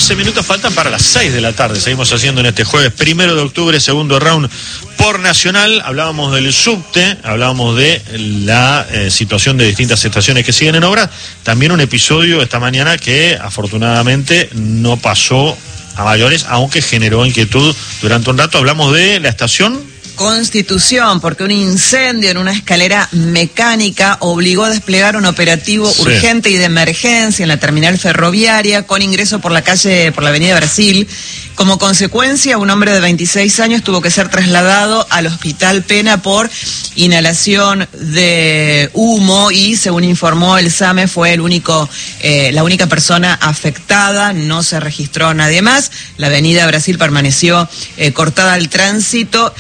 11 minutos faltan para las 6 de la tarde. Seguimos haciendo en este jueves 1 de octubre, segundo round por Nacional. Hablábamos del subte, hablábamos de la situación de distintas estaciones que siguen en obra. También un episodio esta mañana que afortunadamente no pasó a mayores, aunque generó inquietud durante un rato. Hablamos de la estación Constitución, porque un incendio en una escalera mecánica obligó a desplegar un operativo urgente y de emergencia en la terminal ferroviaria con ingreso por la avenida Brasil. Como consecuencia, un hombre de 26 años tuvo que ser trasladado al Hospital Pena por inhalación de humo y, según informó el SAME, fue la única persona afectada. No se registró nadie más. La avenida Brasil permaneció cortada al tránsito.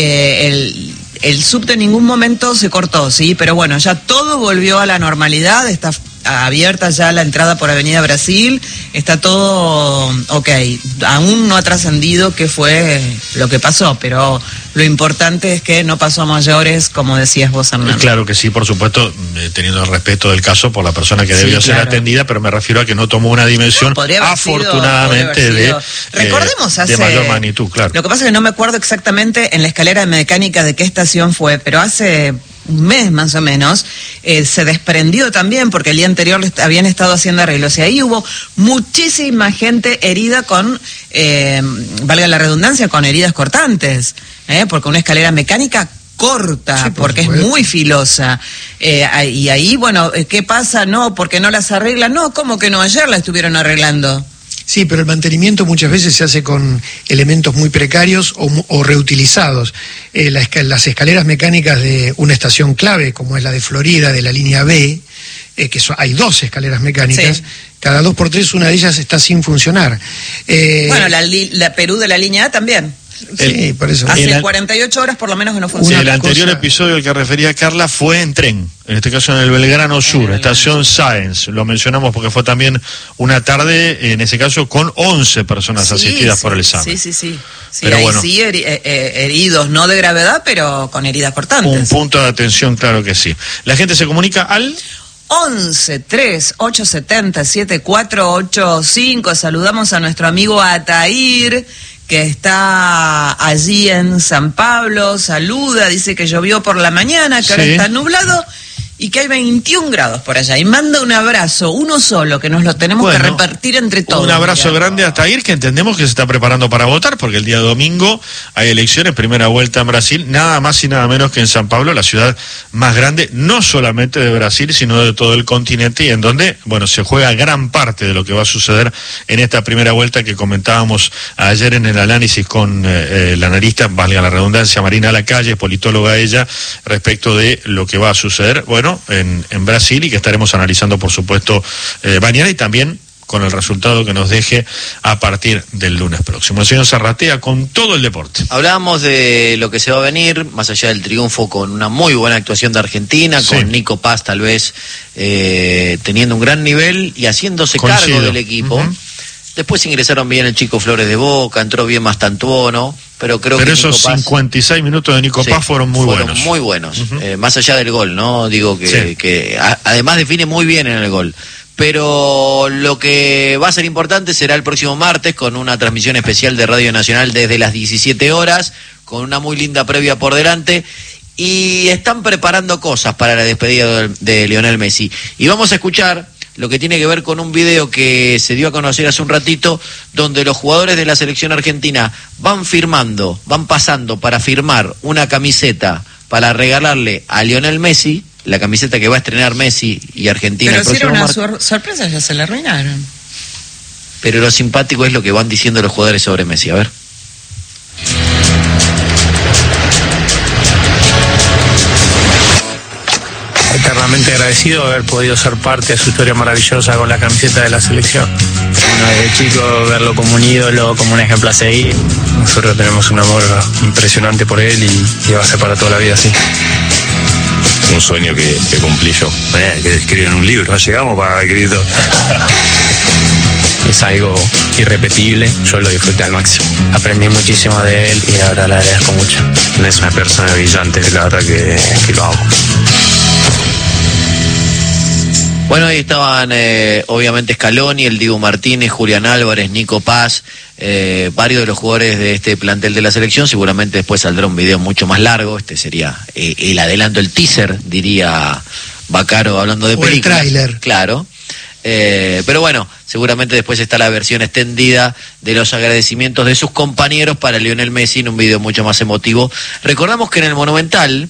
El subte en ningún momento se cortó, sí, pero bueno, ya todo volvió a la normalidad. Está abierta ya la entrada por Avenida Brasil, está todo ok. Aún no ha trascendido qué fue lo que pasó, pero lo importante es que no pasó a mayores, como decías vos, Hernán. Claro que sí, por supuesto, teniendo el respeto del caso por la persona que debió ser atendida, pero me refiero a que no tomó una dimensión, afortunadamente, de mayor magnitud, claro. Lo que pasa es que no me acuerdo exactamente en la escalera mecánica de qué estación fue, pero hace un mes más o menos, se desprendió también, porque el día anterior habían estado haciendo arreglos, y ahí hubo muchísima gente herida con, valga la redundancia, con heridas cortantes, porque una escalera mecánica corta, porque es muy filosa, y ahí, bueno, ¿qué pasa? No, porque no las arreglan. No, ¿cómo que no? Ayer la estuvieron arreglando. Sí, pero el mantenimiento muchas veces se hace con elementos muy precarios o reutilizados. Las escaleras mecánicas de una estación clave, como es la de Florida, de la línea B, hay 2 escaleras mecánicas, cada 2 por 3 una de ellas está sin funcionar. Bueno, la Perú de la línea A también. Sí, por eso. Hace 48 horas por lo menos que no funciona. El anterior episodio al que refería Carla fue en tren, en este caso en el Belgrano Sur, estación Sáenz. Lo mencionamos porque fue también una tarde, en ese caso, con 11 personas asistidas por el SAME. Sí. Pero ahí bueno, sí, heridos, no de gravedad, pero con heridas cortantes. Un punto de atención, claro que sí. La gente se comunica al 11-3-870-7485. Saludamos a nuestro amigo Atair, que está allí en San Pablo. Saluda, dice que llovió por la mañana, que ahora está nublado y que hay 21 grados por allá. Y manda un abrazo, uno solo, que nos lo tenemos que repartir entre todos. Un abrazo grande a Atair, que entendemos que se está preparando para votar, porque el día domingo hay elecciones, primera vuelta en Brasil, nada más y nada menos que en San Pablo, la ciudad más grande, no solamente de Brasil, sino de todo el continente, y en donde, bueno, se juega gran parte de lo que va a suceder en esta primera vuelta que comentábamos ayer en el análisis con la analista, valga la redundancia, Marina Lacalle, politóloga ella, respecto de lo que va a suceder, bueno, en Brasil, y que estaremos analizando, por supuesto, mañana, y también con el resultado que nos deje a partir del lunes próximo. El señor Zarratea con todo el deporte. Hablábamos de lo que se va a venir, más allá del triunfo, con una muy buena actuación de Argentina, con Nico Paz tal vez teniendo un gran nivel y haciéndose cargo del equipo. Después ingresaron bien el Chico Flores de Boca, entró bien Mastantuono, pero creo que esos Nico Paz, 56 minutos de Nico Paz fueron muy buenos. Más allá del gol, ¿no? Digo que además define muy bien en el gol. Pero lo que va a ser importante será el próximo martes, con una transmisión especial de Radio Nacional desde las 17 horas, con una muy linda previa por delante, y están preparando cosas para la despedida de Lionel Messi. Y vamos a escuchar lo que tiene que ver con un video que se dio a conocer hace un ratito, donde los jugadores de la selección argentina van pasando para firmar una camiseta para regalarle a Lionel Messi, la camiseta que va a estrenar Messi y Argentina. Pero si era una sorpresa, ya se la arruinaron. Pero lo simpático es lo que van diciendo los jugadores sobre Messi, a ver. Eternamente agradecido de haber podido ser parte de su historia maravillosa con la camiseta de la selección. Bueno, desde chico verlo como un ídolo, como un ejemplo a seguir. Nosotros tenemos un amor impresionante por él y va a ser para toda la vida así. Un sueño que cumplí yo. Que escriben un libro. No llegamos para escribir todo. Es algo irrepetible, yo lo disfruté al máximo. Aprendí muchísimo de él y ahora le agradezco mucho. Es una persona brillante, la verdad que lo amo. Bueno, ahí estaban obviamente Scaloni, el Dibu Martínez, Julián Álvarez, Nico Paz, varios de los jugadores de este plantel de la selección. Seguramente después saldrá un video mucho más largo. Este sería el adelanto, el teaser, diría Bacaro, hablando de películas. El tráiler. Claro. Pero bueno, seguramente después está la versión extendida de los agradecimientos de sus compañeros para Lionel Messi en un video mucho más emotivo. Recordamos que en el Monumental,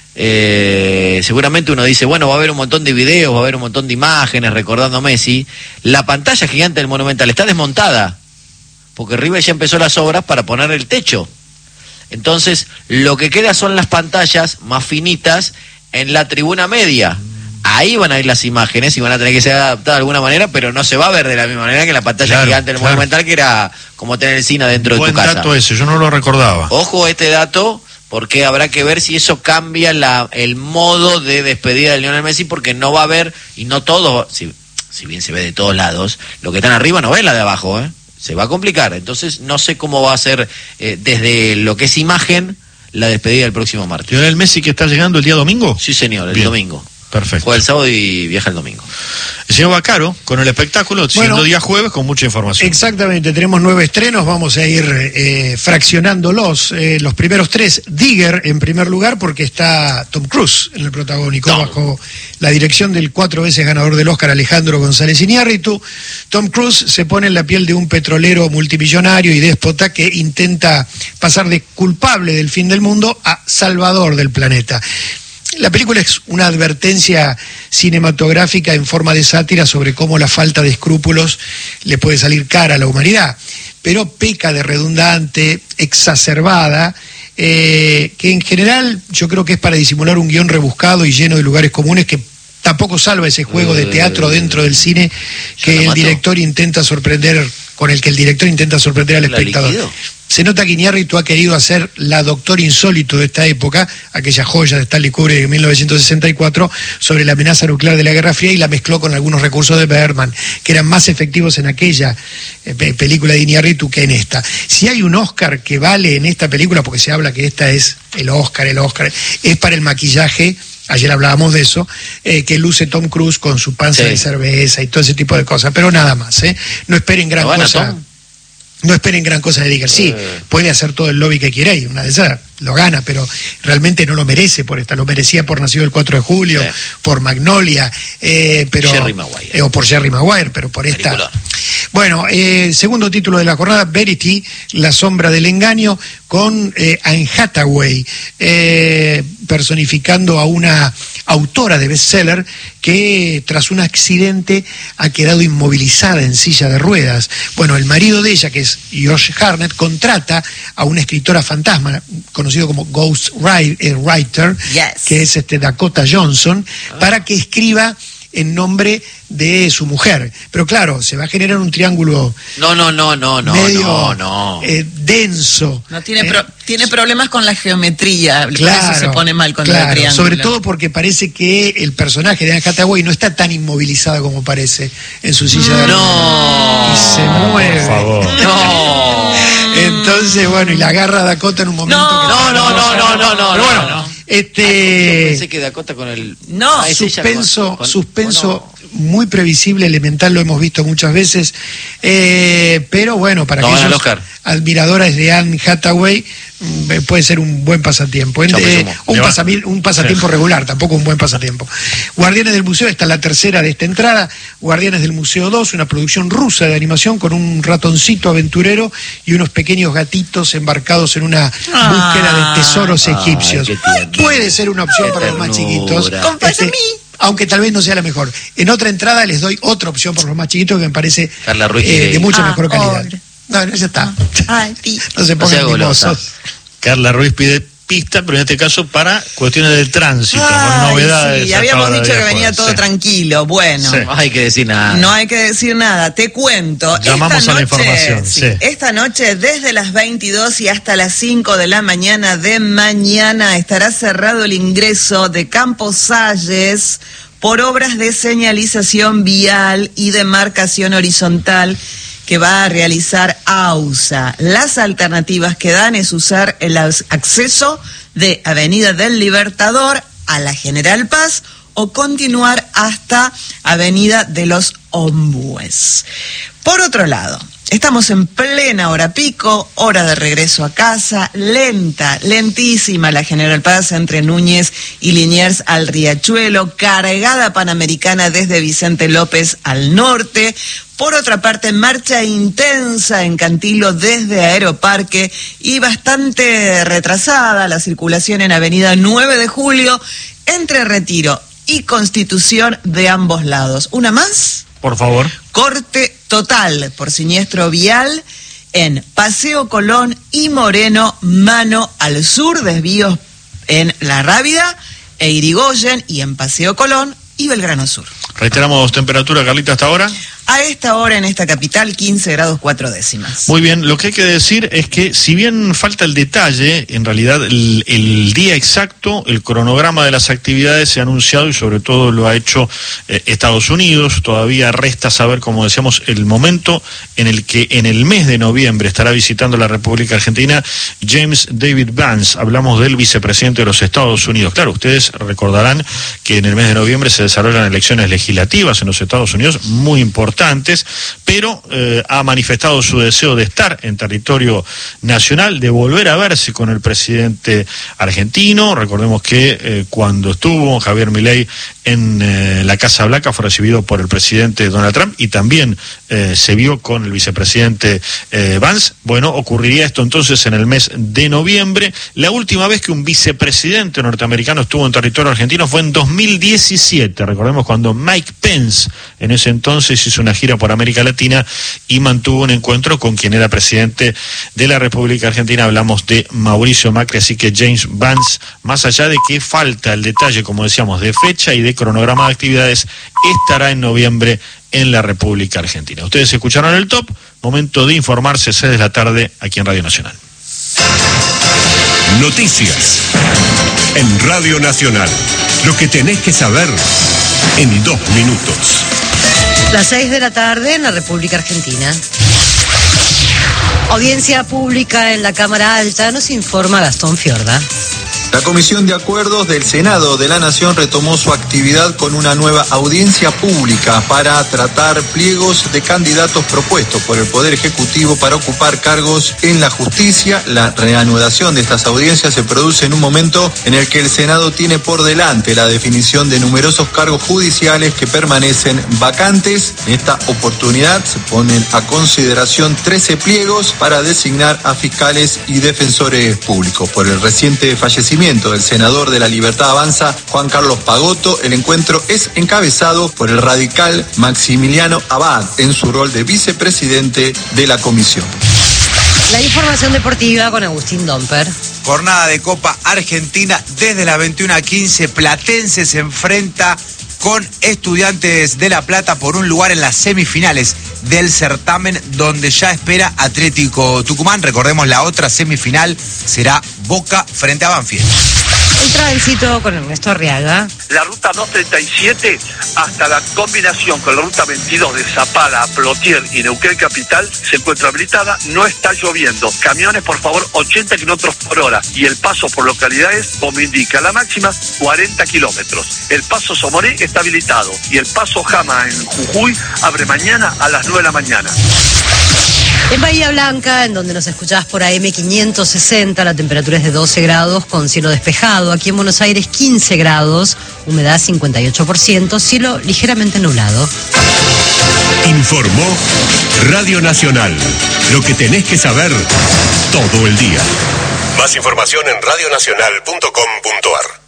seguramente uno dice, bueno, va a haber un montón de videos, va a haber un montón de imágenes recordando a Messi. La pantalla gigante del Monumental está desmontada, porque River ya empezó las obras para poner el techo. Entonces, lo que queda son las pantallas más finitas en la tribuna media. Ahí van a ir las imágenes y van a tener que ser adaptadas de alguna manera, pero no se va a ver de la misma manera que la pantalla gigante del Monumental, que era como tener el cine dentro de tu casa. Buen dato ese, yo no lo recordaba. Ojo a este dato, porque habrá que ver si eso cambia el modo de despedida de Lionel Messi, porque no va a haber, y no todo, si bien se ve de todos lados, lo que están arriba no ven la de abajo, se va a complicar. Entonces no sé cómo va a ser desde lo que es imagen la despedida el próximo martes. ¿Lionel Messi que está llegando el día domingo? Sí, señor, el domingo. Perfecto. Juega el sábado y viaja el domingo. El señor Bacaro, con el espectáculo, siendo día jueves, con mucha información. Exactamente, tenemos 9 estrenos, vamos a ir fraccionándolos. Los primeros 3, Digger en primer lugar, porque está Tom Cruise en el protagónico, bajo la dirección del 4 veces ganador del Oscar Alejandro González Iñárritu. Tom Cruise se pone en la piel de un petrolero multimillonario y déspota que intenta pasar de culpable del fin del mundo a salvador del planeta. La película es una advertencia cinematográfica en forma de sátira sobre cómo la falta de escrúpulos le puede salir cara a la humanidad, pero peca de redundante, exacerbada, que en general yo creo que es para disimular un guión rebuscado y lleno de lugares comunes que tampoco salva ese juego de teatro dentro del cine que el director intenta sorprender, con el que el director intenta sorprender al espectador. Se nota que Iñárritu ha querido hacer la Doctor Insólito de esta época, aquella joya de Stanley Kubrick de 1964, sobre la amenaza nuclear de la Guerra Fría, y la mezcló con algunos recursos de Bergman, que eran más efectivos en aquella película de Iñárritu que en esta. Si hay un Oscar que vale en esta película, porque se habla que esta es el Oscar, es para el maquillaje. Ayer hablábamos de eso, que luce Tom Cruise con su panza de cerveza y todo ese tipo de cosas, pero nada más, no esperen gran cosa. No esperen gran cosa de Digger. Sí, puede hacer todo el lobby que quiera y una de esas lo gana, pero realmente no lo merece por esta. Lo merecía por Nacido el 4 de julio, por Magnolia, pero Jerry Maguire. O por Jerry Maguire, pero por esta. Película. Bueno, segundo título de la jornada, Verity, La sombra del engaño, con Anne Hathaway, personificando a una autora de bestseller que tras un accidente ha quedado inmovilizada en silla de ruedas. Bueno, el marido de ella, que es Josh Hartnett, contrata a una escritora fantasma, conocido como Ghost Writer, que es Dakota Johnson, para que escriba en nombre de su mujer. Pero claro, se va a generar un triángulo denso. No tiene problemas con la geometría, claro, por eso se pone mal con el triángulo. Sobre todo porque parece que el personaje de Anne Hathaway no está tan inmovilizada como parece en su silla de ruedas. Y se mueve. Por favor. No. Entonces, bueno, y la agarra a Dakota en un momento pensé que Dakota con el suspenso muy previsible, elemental, lo hemos visto muchas veces, pero bueno, para aquellos admiradores de Anne Hathaway puede ser un buen pasatiempo, un pasatiempo regular, tampoco un buen pasatiempo. Guardianes del Museo, esta es la tercera de esta entrada. Guardianes del Museo 2, una producción rusa de animación con un ratoncito aventurero y unos pequeños gatitos embarcados en una búsqueda de tesoros egipcios. Puede ser una opción para los más chiquitos. Aunque tal vez no sea la mejor. En otra entrada les doy otra opción para los más chiquitos que me parece de mucha mejor calidad. No, ya está. No se pongan mimosos. Carla Ruiz pide pista, pero en este caso para cuestiones del tránsito, con novedades. Sí, habíamos dicho que venía todo tranquilo. Bueno, no hay que decir nada. No hay que decir nada. Te cuento. Llamamos a la información. Esta noche, desde las 22 y hasta las 5 de la mañana de mañana, estará cerrado el ingreso de Campos Salles por obras de señalización vial y demarcación horizontal que va a realizar AUSA. Las alternativas que dan es usar el acceso de Avenida del Libertador a la General Paz o continuar hasta Avenida de los Ombúes. Por otro lado, estamos en plena hora pico, hora de regreso a casa, lentísima la General Paz entre Núñez y Liniers al Riachuelo, cargada Panamericana desde Vicente López al norte. Por otra parte, marcha intensa en Cantilo desde Aeroparque y bastante retrasada la circulación en Avenida 9 de Julio entre Retiro y Constitución de ambos lados. ¿Una más? Por favor. Corte total por siniestro vial en Paseo Colón y Moreno, mano al sur, desvíos en La Rábida e Irigoyen, y en Paseo Colón y Belgrano Sur. Reiteramos temperatura, Carlita, hasta ahora. A esta hora en esta capital, 15 grados 4 décimas. Muy bien, lo que hay que decir es que si bien falta el detalle, en realidad el día exacto, el cronograma de las actividades se ha anunciado y sobre todo lo ha hecho Estados Unidos. Todavía resta saber, como decíamos, el momento en el que en el mes de noviembre estará visitando la República Argentina James David Vance. Hablamos del vicepresidente de los Estados Unidos. Claro, ustedes recordarán que en el mes de noviembre se desarrollan elecciones legislativas en los Estados Unidos, muy importantes, pero ha manifestado su deseo de estar en territorio nacional, de volver a verse con el presidente argentino. Recordemos que cuando estuvo Javier Milei en la Casa Blanca fue recibido por el presidente Donald Trump y también se vio con el vicepresidente Vance. Bueno, ocurriría esto entonces en el mes de noviembre. La última vez que un vicepresidente norteamericano estuvo en territorio argentino fue en 2017. Recordemos cuando Mike Pence en ese entonces hizo una gira por América Latina y mantuvo un encuentro con quien era presidente de la República Argentina. Hablamos de Mauricio Macri, así que James Vance, más allá de que falta el detalle, como decíamos, de fecha y de cronograma de actividades, estará en noviembre en la República Argentina. Ustedes escucharon el top, momento de informarse, 6 de la tarde aquí en Radio Nacional. Noticias en Radio Nacional. Lo que tenés que saber en 2 minutos. Las 6 de la tarde en la República Argentina. Audiencia pública en la Cámara Alta, nos informa Gastón Fiorda. La Comisión de Acuerdos del Senado de la Nación retomó su actividad con una nueva audiencia pública para tratar pliegos de candidatos propuestos por el Poder Ejecutivo para ocupar cargos en la justicia. La reanudación de estas audiencias se produce en un momento en el que el Senado tiene por delante la definición de numerosos cargos judiciales que permanecen vacantes. En esta oportunidad se ponen a consideración 13 pliegos para designar a fiscales y defensores públicos. Por el reciente fallecimiento del senador de La Libertad Avanza, Juan Carlos Pagotto, el encuentro es encabezado por el radical Maximiliano Abad en su rol de vicepresidente de la comisión. La información deportiva con Agustín Domper. Jornada de Copa Argentina desde las 21:15. Platense se enfrenta con Estudiantes de La Plata por un lugar en las semifinales del certamen, donde ya espera Atlético Tucumán. Recordemos, la otra semifinal será Boca frente a Banfield. El tránsito con Ernesto Arriaga. La ruta 237 hasta la combinación con la ruta 22 de Zapala, Plotier y Neuquén Capital se encuentra habilitada, no está lloviendo. Camiones, por favor, 80 kilómetros por hora. Y el paso por localidades, como indica la máxima, 40 kilómetros. El paso Somoré está habilitado y el paso Jama en Jujuy abre mañana a las 9 de la mañana. En Bahía Blanca, en donde nos escuchás por AM 560, la temperatura es de 12 grados con cielo despejado. Aquí en Buenos Aires 15 grados, humedad 58%, cielo ligeramente nublado. Informó Radio Nacional. Lo que tenés que saber todo el día. Más información en radionacional.com.ar.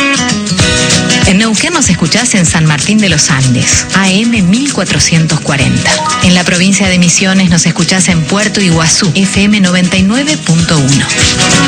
En Neuquén nos escuchás en San Martín de los Andes, AM 1440. En la provincia de Misiones nos escuchás en Puerto Iguazú, FM 99.1.